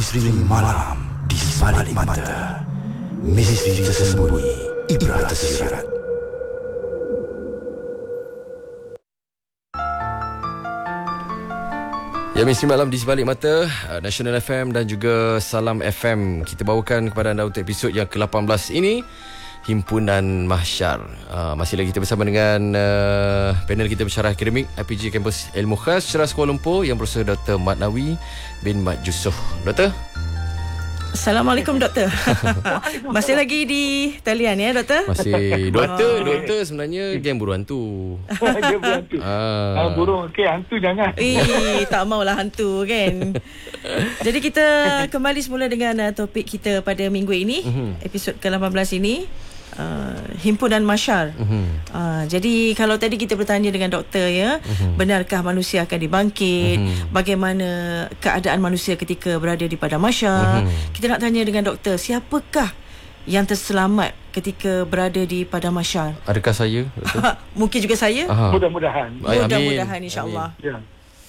Misteri malam di sebalik mata. Misteri tersembunyi, ibrah tersirat. Ya, Misteri Malam di Sebalik Mata, National FM dan juga Salam FM. Kita bawakan kepada anda untuk episod yang ke-18 ini, Himpunan Mahsyar. Masih lagi kita bersama dengan panel kita bersyarah akademik IPG Kampus Ilmu Khas Ceras Kuala Lumpur yang berusaha Dr. Mat Nawi bin Mat Yusof. Doktor? Assalamualaikum, Doktor. Masih lagi di talian ya, Doktor? Masih. Doktor sebenarnya geng buru hantu. Dia berhantu. Burung. Okey, hantu jangan. Tak maulah hantu kan. Jadi kita kembali semula dengan topik kita pada minggu ini, episod ke-18 ini, Himpunan Mahsyar. Jadi kalau tadi kita bertanya dengan doktor ya, benarkah manusia akan dibangkit, bagaimana keadaan manusia ketika berada di padang mahsyar. Kita nak tanya dengan doktor, siapakah yang terselamat ketika berada di padang mahsyar? Adakah saya, doktor? Mungkin juga saya. Mudah-mudahan. Mudah-mudahan, insya-Allah. Ya.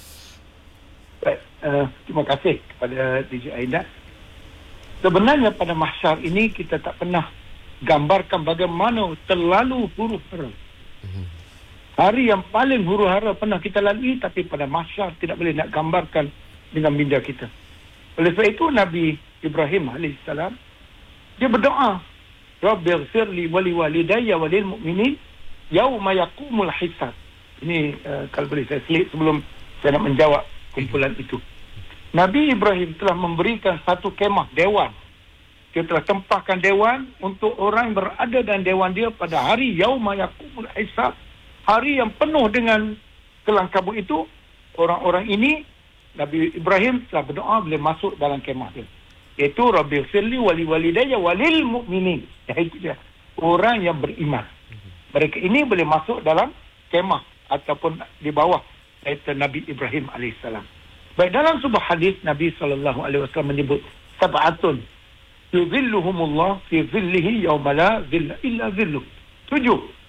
Baik, terima kasih kepada DJ Aida. Sebenarnya pada mahsyar ini kita tak pernah gambarkan bagaimana terlalu huru-hara. Hari yang paling huru-hara pernah kita lalui, tapi pada mahsyar tidak boleh nak gambarkan dengan minda kita. Oleh sebab itu Nabi Ibrahim AS, dia berdoa, Rabbighfirli wa liwalidayya wa lil mu'minin yauma yaqumul hisab. Ini kalau boleh saya selit sebelum saya nak menjawab kumpulan itu. Nabi Ibrahim telah memberikan satu kemah dewan. Dia telah tempahkan dewan untuk orang yang berada dalam dewan dia pada hari yauma yaqumul hisab, hari yang penuh dengan kelang kabut itu. Orang-orang ini Nabi Ibrahim telah berdoa boleh masuk dalam kemah dia, iaitu Rabbighfirli wa liwalidayya wa lil mu'minin. Itu dia, orang yang beriman. Mereka ini boleh masuk dalam kemah ataupun di bawah iaitu Nabi Ibrahim AS. Baik, dalam sebuah hadis Nabi SAW menyebut sab'atun yuzilluhumullah fi zillihi yawma la zilla illa zilluh. 7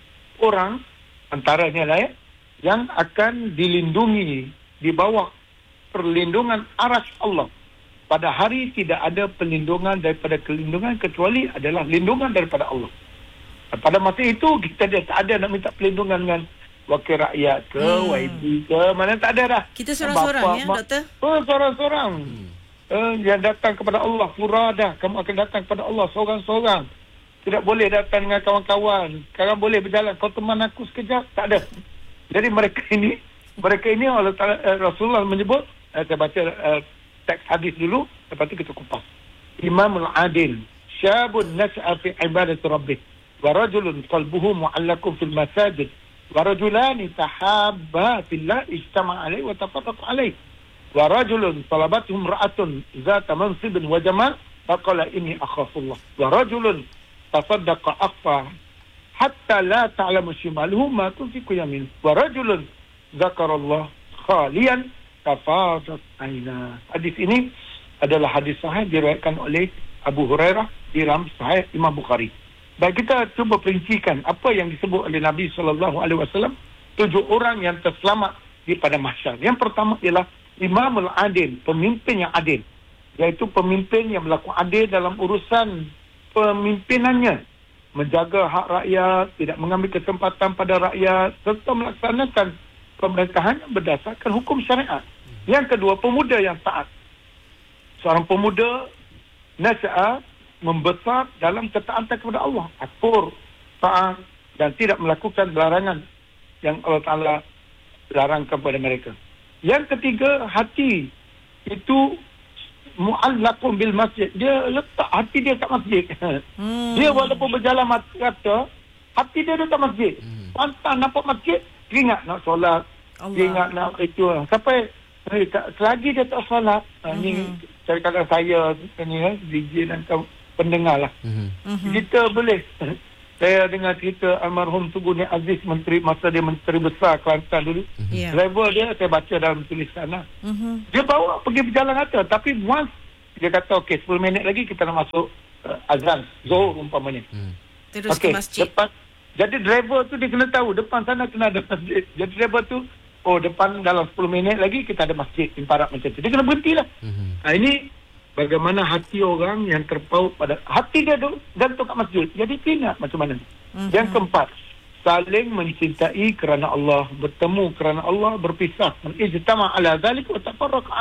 orang antaranya lah yang akan dilindungi di bawah perlindungan arasy Allah. Pada hari tidak ada perlindungan daripada kelindungan kecuali adalah lindungan daripada Allah. Pada masa itu kita tak ada nak minta perlindungan dengan wakil rakyat ke, YB ke, mana tak ada dah. Kita seorang-seorang ya, doktor? Seorang-seorang. Yang datang kepada Allah furadah, kamu akan datang kepada Allah seorang-seorang. Tidak boleh datang dengan kawan-kawan. Sekarang boleh berjalan, kau teman aku sekejap, tak ada. Jadi mereka ini Allah Rasulullah menyebut, saya baca teks hadis dulu, lepas tu kita kupas. Imamul adil, syabun nas'a fi ibadati rabbih, wa rajulun qalbuhu mu'allaqun fil masajid, wa rajulani tahabba fillah ijtama'a alaihi wa tafarraqu alaihi, wa rajulun talabatuhum ra'atun zata mansibin wa jamal faqala inni akhafullah, wa rajulun tasaddaqa akhfa hatta la ta'lamu shimaluhu ma tunfiqu yamin, wa rajulun zakarallah khalian tafadat aina. Hadis ini adalah hadis sahih diriwayatkan oleh Abu Hurairah di dalam Sahih Imam Bukhari. Baik, kita cuba perincikan apa yang disebut oleh Nabi SAW, 7 orang yang terselamat di padang mahsyar. Yang pertama ialah Imamul Adil, pemimpin yang adil, iaitu pemimpin yang berlaku adil dalam urusan pemimpinannya, menjaga hak rakyat, tidak mengambil kesempatan pada rakyat, serta melaksanakan pemerintahan berdasarkan hukum syariat. Yang kedua, pemuda yang taat. Seorang pemuda nasya'a membesar dalam ketaatan kepada Allah, akur, taat dan tidak melakukan larangan yang Allah Ta'ala larangkan kepada mereka. Yang ketiga, hati itu mu'allaqun bil masjid. Dia letak hati dia kat masjid. Dia walaupun berjalan kata, hati dia dekat masjid. Pantang nampak masjid, ingat nak solat, ingat nak itu. Sampai selagi dia tak solat, ni kadang-kadang saya ni DJ dan pendengar lah. Kita boleh. Saya dengar cerita almarhum Tuguni Aziz, menteri masa dia menteri besar Kelantan dulu. Driver dia saya baca dalam tulisan lah. Dia bawa pergi berjalan kata, tapi once dia kata okey 10 minit lagi kita nak masuk azan Zuhur umpamanya. Terus ke masjid. Depan, jadi driver tu dia kena tahu depan sana kena ada masjid. Jadi driver tu depan dalam 10 minit lagi kita ada masjid imparat macam tu. Dia kena berhentilah. Ini bagaimana hati orang yang terpaut pada hati dia gantung kat masjid. Jadi pinat macam mana? Yang keempat, saling mencintai kerana Allah, bertemu kerana Allah, berpisah. Ijtama ala zalik wa tafarraqa